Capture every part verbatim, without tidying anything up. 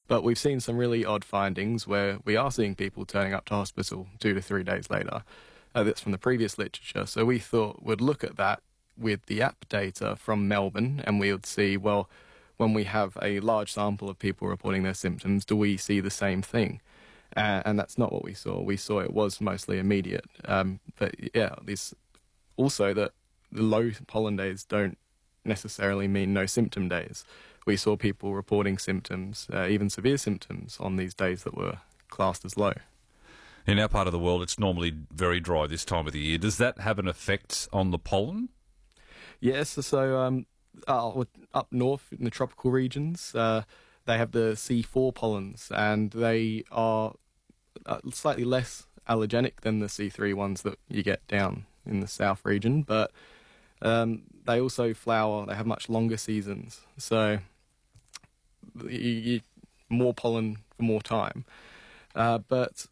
But we've seen some really odd findings where we are seeing people turning up to hospital two to three days later. Uh, that's from the previous literature. So we thought we'd look at that with the app data from Melbourne, and we would see, well, when we have a large sample of people reporting their symptoms, do we see the same thing? Uh, and that's not what we saw. We saw it was mostly immediate. Um, but yeah, this also that the low pollen days don't necessarily mean no symptom days. We saw people reporting symptoms, uh, even severe symptoms, on these days that were classed as low. In our part of the world, it's normally very dry this time of the year. Does that have an effect on the pollen? Yes, so um, uh, up north in the tropical regions, uh, they have the C four pollens, and they are uh, slightly less allergenic than the C three ones that you get down in the south region, but um, they also flower. They have much longer seasons, so you, you more pollen for more time. Uh, but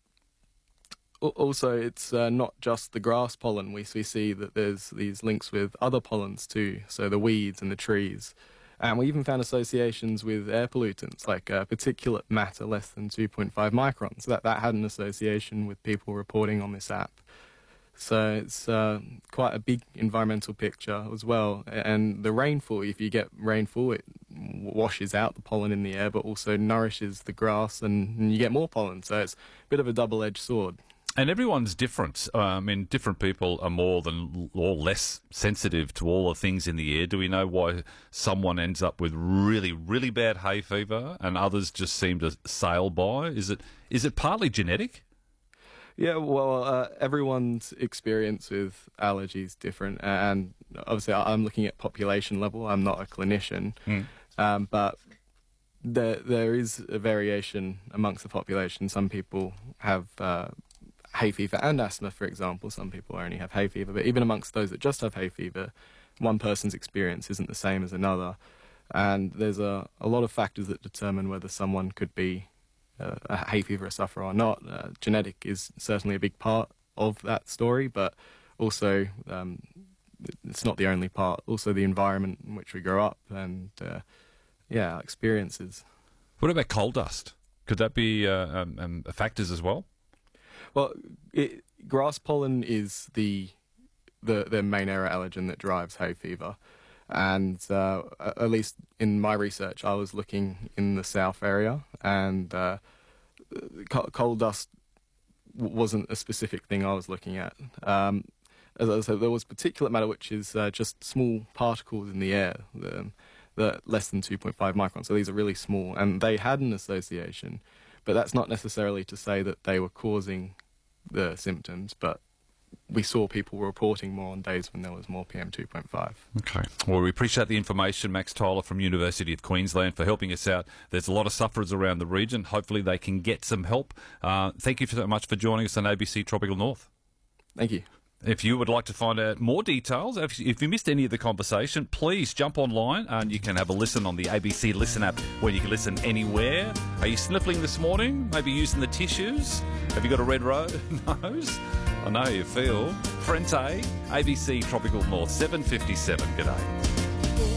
also, it's uh, not just the grass pollen. We, we see that there's these links with other pollens too, so the weeds and the trees. And we even found associations with air pollutants, like uh, particulate matter less than two point five microns. That, that had an association with people reporting on this app. So it's uh, quite a big environmental picture as well. And the rainfall, if you get rainfall, it washes out the pollen in the air, but also nourishes the grass, and, and you get more pollen. So it's a bit of a double-edged sword. And everyone's different. Uh, I mean, different people are more than or less sensitive to all the things in the air. Do we know why someone ends up with really, really bad hay fever and others just seem to sail by? Is it is it partly genetic? Yeah, well, uh, everyone's experience with allergies is different, and obviously I'm looking at population level. I'm not a clinician, mm. um, but there there is a variation amongst the population. Some people have uh, hay fever and asthma, for example. Some people only have hay fever, but even amongst those that just have hay fever, one person's experience isn't the same as another, and there's a, a lot of factors that determine whether someone could be Uh, a hay fever sufferer or not. Uh, genetic is certainly a big part of that story, but also um, it's not the only part. Also the environment in which we grow up and, uh, yeah, experiences. What about coal dust? Could that be uh, um, um, factors as well? Well, it, grass pollen is the, the, the main air allergen that drives hay fever. And uh, at least in my research, I was looking in the south area, and uh, coal dust wasn't a specific thing I was looking at. Um, as I said, there was particulate matter, which is uh, just small particles in the air, the, the less than two point five microns. So these are really small, and they had an association, but that's not necessarily to say that they were causing the symptoms, but we saw people reporting more on days when there was more P M two point five. Okay. Well, we appreciate the information, Max Tyler from University of Queensland, for helping us out. There's a lot of sufferers around the region. Hopefully they can get some help. Uh, thank you so much for joining us on A B C Tropical North. Thank you. If you would like to find out more details, if, if you missed any of the conversation, please jump online and you can have a listen on the A B C Listen app, where you can listen anywhere. Are you sniffling this morning? Maybe using the tissues? Have you got a red ro- nose? I know you feel. Frente, A B C Tropical North, seven fifty-seven. G'day.